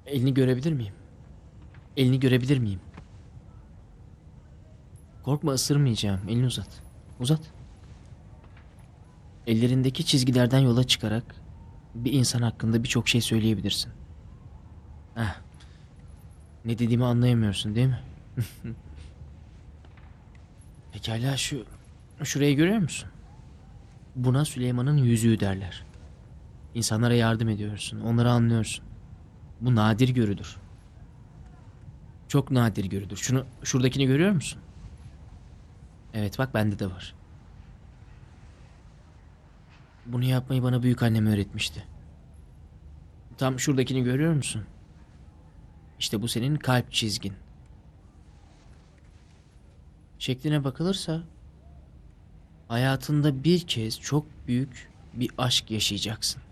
Elini görebilir miyim? Elini görebilir miyim? Korkma, ısırmayacağım. Elini uzat. Uzat. Ellerindeki çizgilerden yola çıkarak bir insan hakkında birçok şey söyleyebilirsin. Heh, ne dediğimi anlayamıyorsun değil mi? Pekala, şurayı görüyor musun? Buna Süleyman'ın yüzüğü derler. İnsanlara yardım ediyorsun, onları anlıyorsun. Bu nadir görülür. Çok nadir görülür. Şuradakini görüyor musun? Evet, bak bende de var. Bunu yapmayı bana büyükannem öğretmişti. Tam şuradakini görüyor musun? İşte bu senin kalp çizgin. Şekline bakılırsa hayatında bir kez çok büyük bir aşk yaşayacaksın.